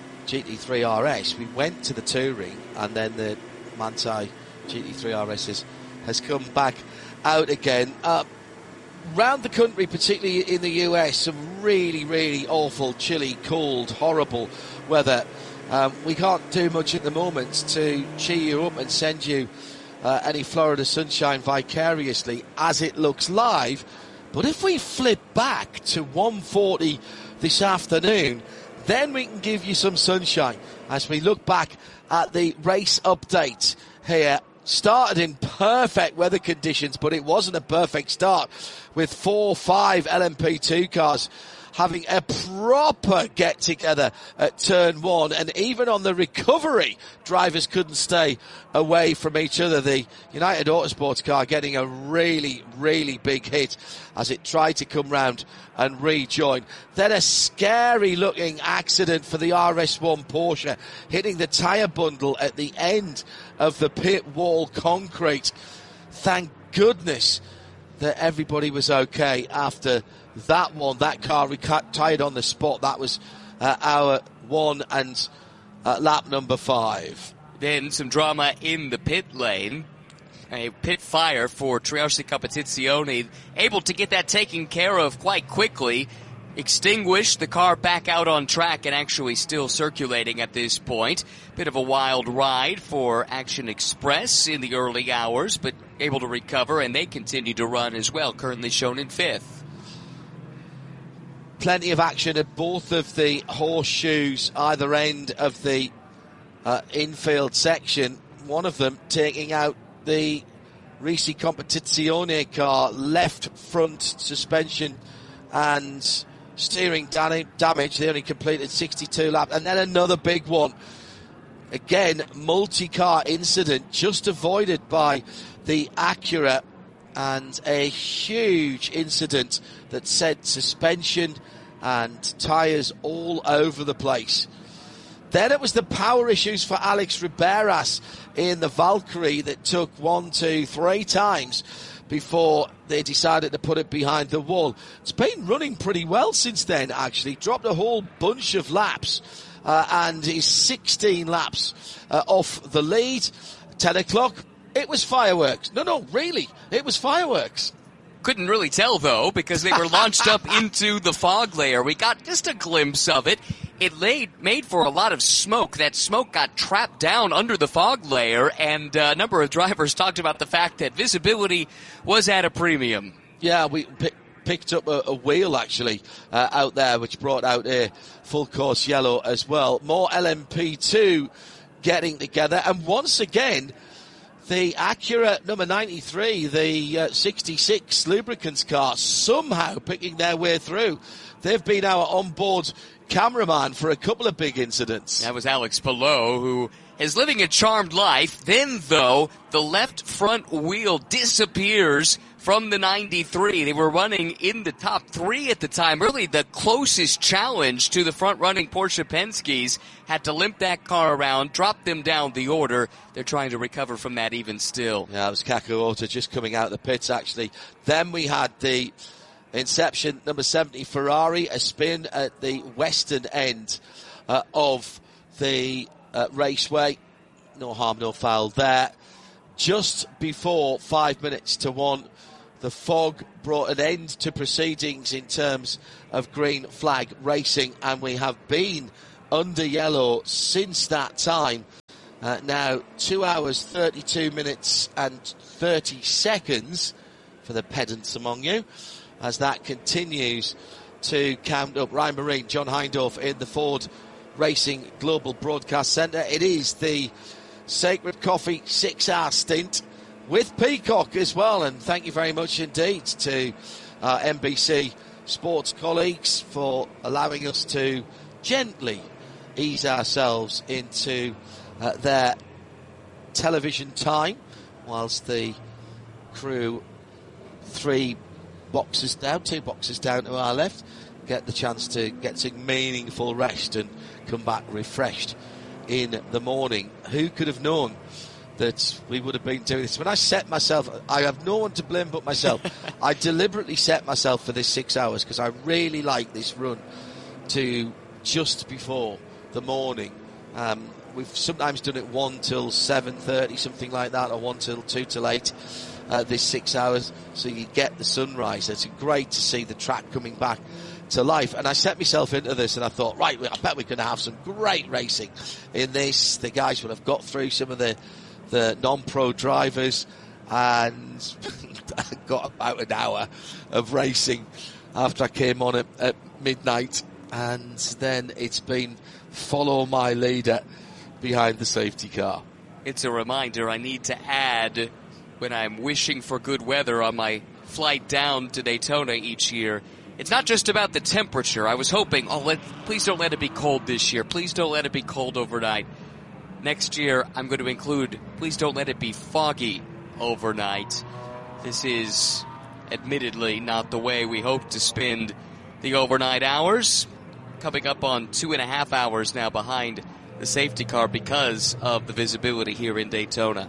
G T three R S. We went to the Touring and then the Manthey G T three R S has, has come back out again. Uh, round the country, particularly in the U S, some really, really awful, chilly, cold, horrible weather. Um, we can't do much at the moment to cheer you up and send you uh, any Florida sunshine vicariously as it looks live. But if we flip back to one forty this afternoon, then we can give you some sunshine as we look back at the race update here. Started in perfect weather conditions, but it wasn't a perfect start with four, five L M P two cars having a proper get-together at turn one. And even on the recovery, drivers couldn't stay away from each other. The United Autosports car getting a really, really big hit as it tried to come round and rejoin. Then a scary-looking accident for the R S one Porsche, hitting the tyre bundle at the end of the pit wall concrete. Thank goodness that everybody was okay after that one. That car retired on the spot. That was uh, our one and uh, lap number five. Then some drama in the pit lane. A pit fire for Triarsi Competizione, able to get that taken care of quite quickly. Extinguished, the car back out on track and actually still circulating at this point. Bit of a wild ride for Action Express in the early hours, but able to recover, and they continue to run as well, currently shown in fifth. Plenty of action at both of the horseshoes, either end of the uh, infield section. One of them taking out the Risi Competizione car, left front suspension and steering damage. They only completed sixty-two laps. And then another big one. Again, multi-car incident just avoided by the Acura, and a huge incident that sent suspension and tyres all over the place. Then it was the power issues for Alex Riberas in the Valkyrie that took one, two, three times before they decided to put it behind the wall. It's been running pretty well since then, actually. Dropped a whole bunch of laps uh, and is sixteen laps uh, off the lead. ten o'clock, it was fireworks. No, no, really, it was fireworks. Couldn't really tell, though, because they were launched up into the fog layer. We got just a glimpse of it. It laid, made for a lot of smoke. That smoke got trapped down under the fog layer, and a number of drivers talked about the fact that visibility was at a premium. Yeah, we p- picked up a, a wheel, actually, uh, out there, which brought out a full course yellow as well. More L M P two getting together, and once again, the Acura number ninety-three, the uh, sixty-six lubricants car, somehow picking their way through. They've been our onboard cameraman for a couple of big incidents. That was Alex Palou, who is living a charmed life. Then, though, the left front wheel disappears from the ninety-three. They were running in the top three at the time. Really the closest challenge to the front-running Porsche Penske's. Had to limp that car around, drop them down the order. They're trying to recover from that even still. Yeah, it was Kakaoto just coming out of the pits, actually. Then we had the Inception number seventy Ferrari, a spin at the western end uh, of the uh, raceway. No harm, no foul there. Just before five minutes to one, the fog brought an end to proceedings in terms of green flag racing, and we have been under yellow since that time. Uh, now, two hours, thirty-two minutes and thirty seconds for the pedants among you, as that continues to count up. Ryan Marine, John Hindhaugh in the Ford Racing Global Broadcast Centre. It is the Sacred Coffee six-hour stint with Peacock as well, and thank you very much indeed to our N B C Sports colleagues for allowing us to gently ease ourselves into uh, their television time, whilst the crew three boxes down, two boxes down to our left, get the chance to get some meaningful rest and come back refreshed in the morning. Who could have known that we would have been doing this? When I set myself, I have no one to blame but myself. I deliberately set myself for this six hours because I really like this run to just before the morning. Um, we've sometimes done it one till seven thirty, something like that, or one till two till eight. Uh, this six hours, so you get the sunrise. It's great to see the track coming back to life. And I set myself into this, and I thought, right, I bet we're going to have some great racing in this. The guys will have got through some of the the non-pro drivers, and I got about an hour of racing after I came on at, at midnight, and then it's been follow my leader behind the safety car. It's a reminder I need to add when I'm wishing for good weather on my flight down to Daytona each year. It's not just about the temperature. I was hoping, oh, let, please don't let it be cold this year. Please don't let it be cold overnight. Next year, I'm going to include, please don't let it be foggy overnight. This is admittedly not the way we hope to spend the overnight hours. Coming up on two and a half hours now behind the safety car because of the visibility here in Daytona.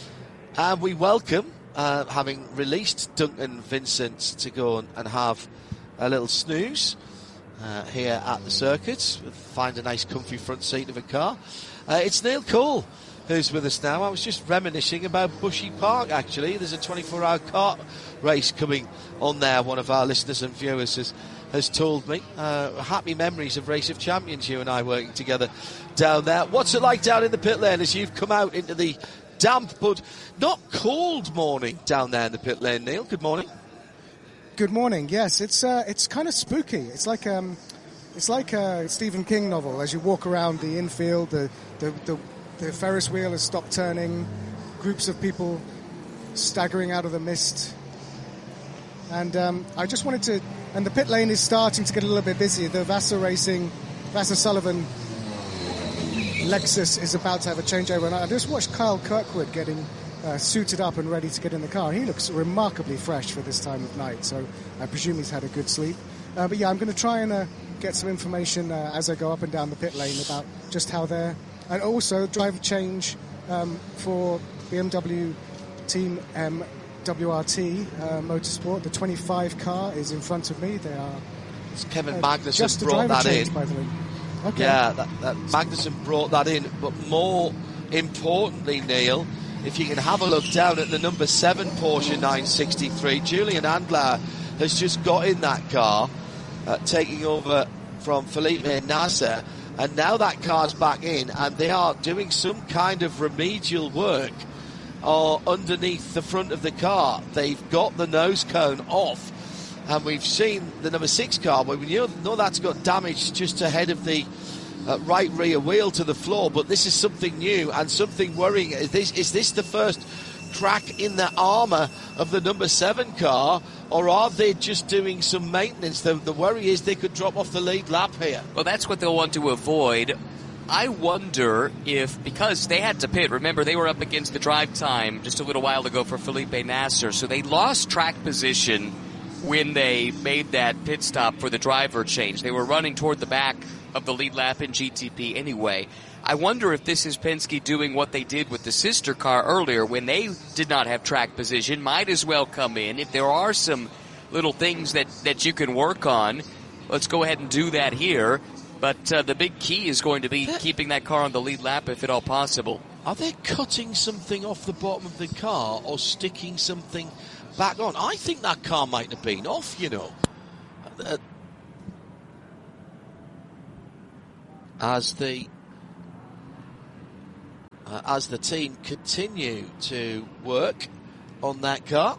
And we welcome, uh, having released Duncan Vincent to go and, and have a little snooze uh, here at the circuit, find a nice comfy front seat of a car. Uh, it's Neil Cole who's with us now. I was just reminiscing about Bushy Park, actually. There's a twenty-four hour kart race coming on there, one of our listeners and viewers has, has told me. Uh, happy memories of Race of Champions, you and I working together down there. What's it like down in the pit lane as you've come out into the damp but not cold morning down there in the pit lane, Neil? Good morning. Good morning. Yes, it's uh, it's kind of spooky. It's like um, it's like a Stephen King novel. As you walk around the infield, the the, the the Ferris wheel has stopped turning. Groups of people staggering out of the mist. And um, I just wanted to. And the pit lane is starting to get a little bit busy. The Vassar Racing, Vassar Sullivan Lexus is about to have a changeover, and I just watched Kyle Kirkwood getting uh, suited up and ready to get in the car. He looks remarkably fresh for this time of night, so I presume he's had a good sleep. Uh, but yeah, I'm going to try and uh, get some information uh, as I go up and down the pit lane about just how they're... And also driver change um, for B M W Team M W R T uh, Motorsport. The twenty-five car is in front of me. They are... It's Kevin uh, Magnussen just brought that change, in. By the way. Okay. Yeah, that, that Magnussen brought that in. But more importantly, Neil, if you can have a look down at the number seven Porsche nine sixty-three, Julian Andler has just got in that car, uh, taking over from Felipe Nasser, and now that car's back in, and they are doing some kind of remedial work uh, underneath the front of the car. They've got the nose cone off. And we've seen the number six car, but we know, know that's got damage just ahead of the uh, right rear wheel to the floor. But this is something new and something worrying. Is this, is this the first crack in the armour of the number seven car, or are they just doing some maintenance? The, the worry is they could drop off the lead lap here. Well, that's what they'll want to avoid. I wonder if, because they had to pit, remember they were up against the drive time just a little while ago for Felipe Nasser, so they lost track position when they made that pit stop for the driver change. They were running toward the back of the lead lap in G T P anyway. I wonder if this is Penske doing what they did with the sister car earlier when they did not have track position. Might as well come in. If there are some little things that, that you can work on, let's go ahead and do that here. But uh, the big key is going to be They're, keeping that car on the lead lap if at all possible. Are they cutting something off the bottom of the car or sticking something back on? I think that car might have been off, you know. Uh, as the uh, as the team continue to work on that car.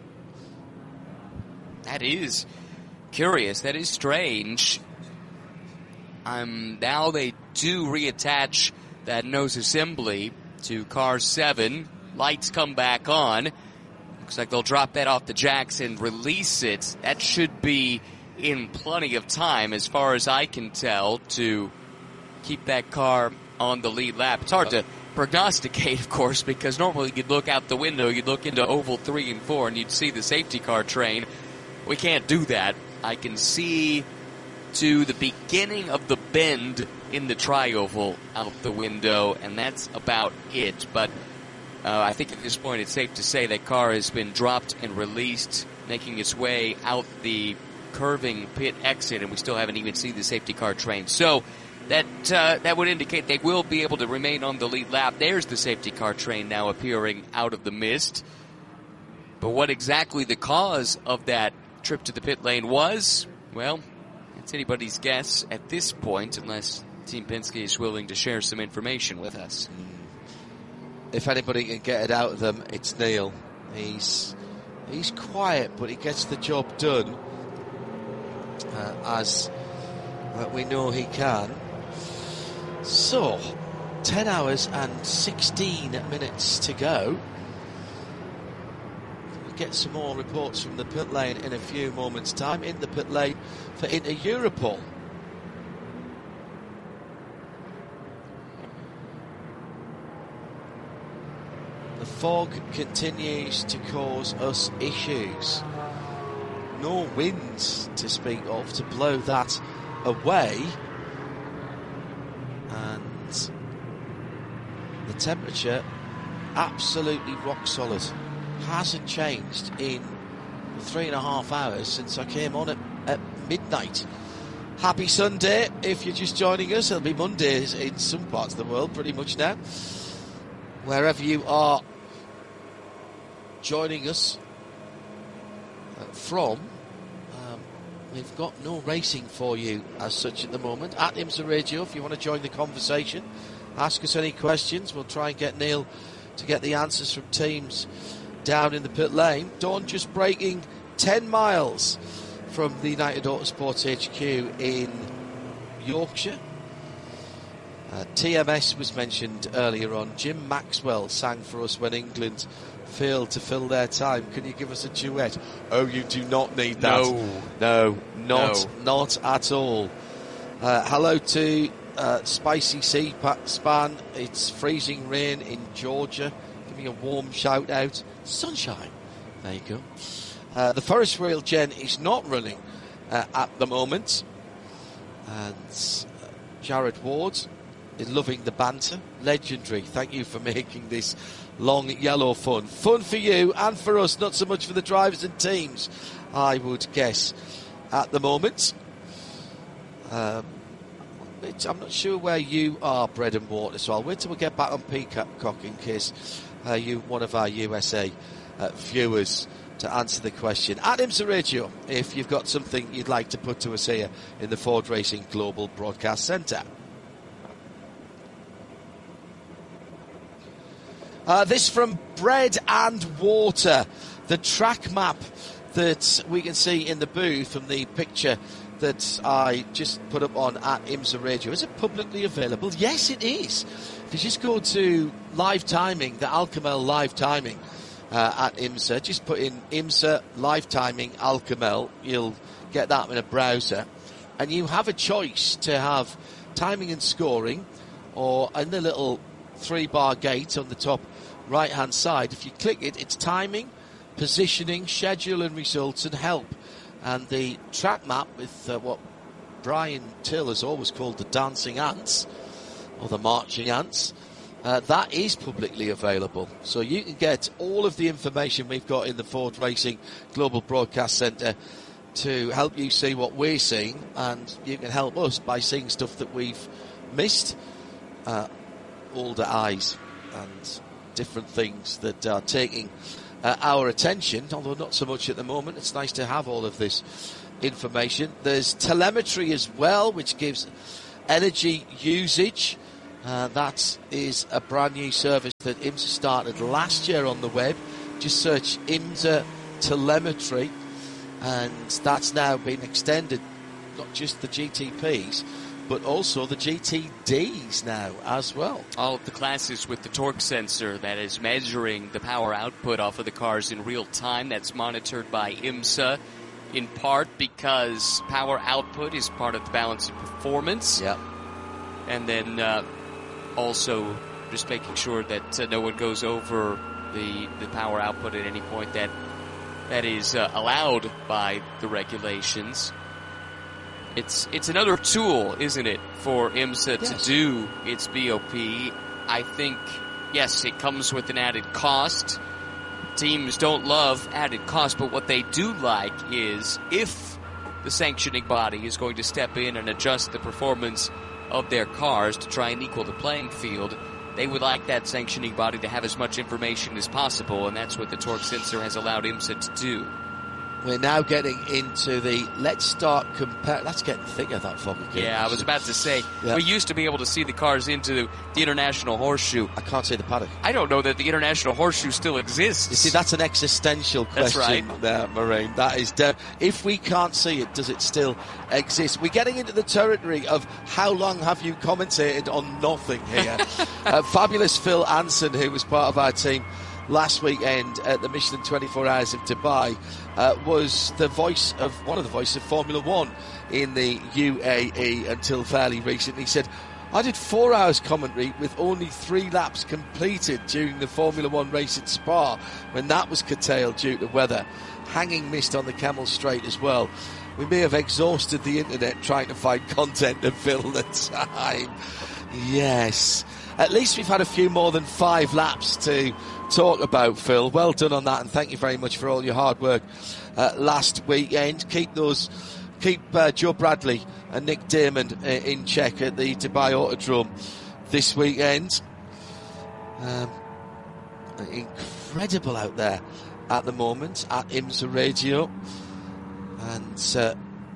That is curious. That is strange. Um, now they do reattach that nose assembly to car seven. Lights come back on. Looks like they'll drop that off the jacks and release it. That should be in plenty of time, as far as I can tell, to keep that car on the lead lap. It's hard to prognosticate, of course, because normally you'd look out the window, you'd look into oval three and four, and you'd see the safety car train. We can't do that. I can see to the beginning of the bend in the tri-oval out the window, and that's about it. But uh, I think at this point it's safe to say that car has been dropped and released, making its way out the curving pit exit, and we still haven't even seen the safety car train. So that uh, that would indicate they will be able to remain on the lead lap. There's the safety car train now appearing out of the mist. But what exactly the cause of that trip to the pit lane was, well, it's anybody's guess at this point, unless Team Penske is willing to share some information with us. If anybody can get it out of them, it's Neil. He's he's quiet, but he gets the job done, uh, as uh, we know he can. So, ten hours and sixteen minutes to go. We'll get some more reports from the pit lane in a few moments' time. In the pit lane for Inter Europol. The fog continues to cause us issues. No winds to speak of to blow that away. And the temperature absolutely rock solid. Hasn't changed in three and a half hours since I came on at, at midnight. Happy Sunday if you're just joining us. It'll be Mondays in some parts of the world pretty much now. Wherever you are joining us uh, from, um, we've got no racing for you as such at the moment. At IMSA Radio, if you want to join the conversation, ask us any questions. We'll try and get Neil to get the answers from teams down in the pit lane. Dawn just breaking ten miles from the United Autosports H Q in Yorkshire. Uh, T M S was mentioned earlier on. Jim Maxwell sang for us when England failed to fill their time. Can you give us a duet? Oh, you do not need that. No. No, not, No. not at all. Uh, hello to uh, Spicy Sea Span. It's freezing rain in Georgia. Giving a warm shout out. Sunshine. There you go. Uh, the Forest Rail Gen is not running uh, at the moment. And uh, Jared Ward is loving the banter. Legendary. Thank you for making this long yellow fun. Fun for you and for us, not so much for the drivers and teams, I would guess, at the moment. Um, it's, I'm not sure where you are, bread and water, so I'll wait till we get back on Peacock in case uh, you one of our U S A uh, viewers to answer the question. At IMSA Radio, if you've got something you'd like to put to us here in the Ford Racing Global Broadcast Centre. Uh, this from Bread and Water, the track map that we can see in the booth from the picture that I just put up on at IMSA Radio. Is it publicly available? Yes, it is. If you just go to live timing, the Alcamel live timing uh, at IMSA, just put in IMSA live timing Alcamel, you'll get that in a browser, and you have a choice to have timing and scoring or in the little three-bar gate on the top right-hand side. If you click it, it's timing, positioning, schedule and results, and help. And the track map with uh, what Brian Till has always called the dancing ants, or the marching ants, uh, that is publicly available. So you can get all of the information we've got in the Ford Racing Global Broadcast Centre to help you see what we're seeing, and you can help us by seeing stuff that we've missed, uh, older eyes and different things that are taking uh, our attention, although not so much at the moment. It's nice to have all of this information. There's telemetry as well, which gives energy usage. Uh, that is a brand new service that IMSA started last year on the web. Just search IMSA telemetry, and that's now been extended, not just the G T Ps, but also the G T Ds now as well. All of the classes with the torque sensor that is measuring the power output off of the cars in real time. That's monitored by IMSA, in part because power output is part of the balance of performance. Yep. And then uh, also just making sure that uh, no one goes over the the power output at any point that that is uh, allowed by the regulations. It's it's another tool, isn't it, for IMSA yes. to do its B O P. I think, yes, it comes with an added cost. Teams don't love added cost, but what they do like is if the sanctioning body is going to step in and adjust the performance of their cars to try and equal the playing field, they would like that sanctioning body to have as much information as possible, and that's what the torque sensor has allowed IMSA to do. We're now getting into the let's start compare. That's getting thicker, that fog again. Yeah, I was about to say, yeah. we used to be able to see the cars into the International Horseshoe. I can't see the paddock. I don't know that the International Horseshoe still exists. You see, that's an existential question. That's right. There, Maureen. That is de- if we can't see it, does it still exist? We're getting into the territory of how long have you commentated on nothing here. uh, fabulous Phil Anson, who was part of our team last weekend at the Michelin twenty-four Hours of Dubai, uh, was the voice of one of the voices of Formula One in the U A E until fairly recently. He said, I did four hours commentary with only three laps completed during the Formula One race at Spa, when that was curtailed due to weather. Hanging mist on the Camel Straight as well. We may have exhausted the internet trying to find content to fill the time. Yes. At least we've had a few more than five laps to talk about, Phil. Well done on that, and thank you very much for all your hard work uh, last weekend. Keep those, keep uh, Joe Bradley and Nick Damon uh, in check at the Dubai Autodrome this weekend. Um, incredible out there at the moment at IMSA Radio, and uh,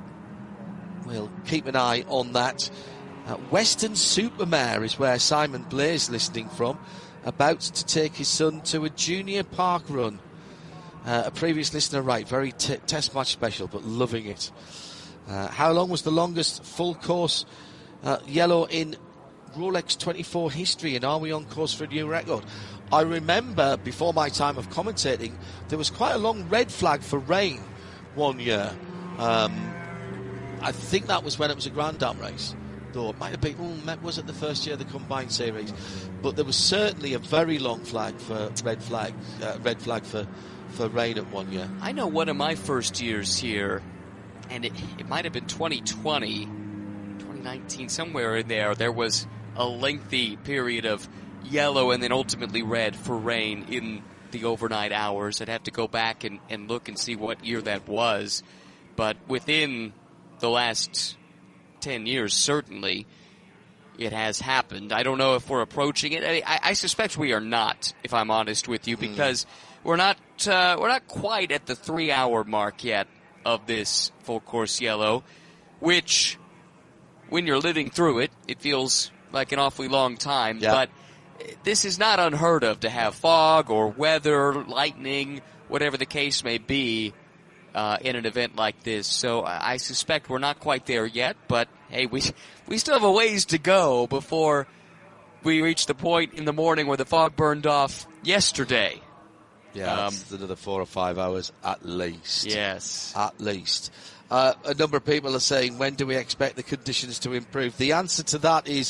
we'll keep an eye on that. Uh, Weston-super-Mare is where Simon Blair's listening from, about to take his son to a junior park run. Uh, a previous listener, right, very t- test match special, but loving it. Uh, how long was the longest full course uh, yellow in Rolex twenty-four history, and are we on course for a new record? I remember before my time of commentating, there was quite a long red flag for rain one year. Um, I think that was when it was a Grand Dam race. It might have been, oh, was it the first year of the combined series? But there was certainly a very long flag for red flag, uh, red flag for, for rain at one year. I know one of my first years here, and it, it might have been twenty twenty, twenty nineteen, somewhere in there, there was a lengthy period of yellow and then ultimately red for rain in the overnight hours. I'd have to go back and, and look and see what year that was. But within the last ten years, certainly, it has happened. I don't know if we're approaching it. I, I suspect we are not, if I'm honest with you, because mm. we're not uh, we're not quite at the three-hour mark yet of this full course yellow, which, when you're living through it, it feels like an awfully long time. Yeah. But this is not unheard of to have fog or weather, lightning, whatever the case may be, Uh, in an event like this. So I suspect we're not quite there yet, but hey, we we still have a ways to go before we reach the point in the morning where the fog burned off yesterday. Yeah, um, that's another four or five hours at least. Yes. At least. Uh, a number of people are saying, when do we expect the conditions to improve? The answer to that is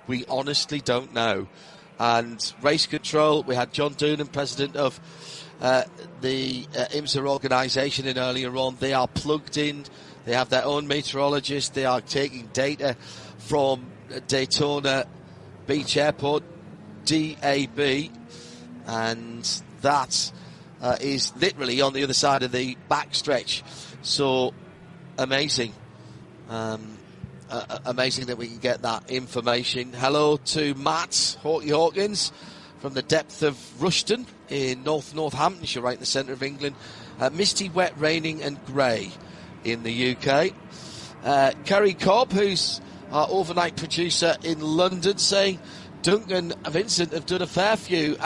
We honestly don't know. And race control, we had John Doonan, president of uh, the uh, IMSA organisation, in earlier on. They are plugged in. They have their own meteorologist. They are taking data from Daytona Beach Airport, D A B, and that uh, is literally on the other side of the backstretch. So amazing. Um, Uh, amazing that we can get that information. Hello to Matt Hawkey Hawkins from the depth of Rushton in North Northamptonshire, right in the centre of England. Uh, misty, wet, raining and grey in the U K. Uh, Kerry Cobb, who's our overnight producer in London, saying Duncan Vincent have done a fair few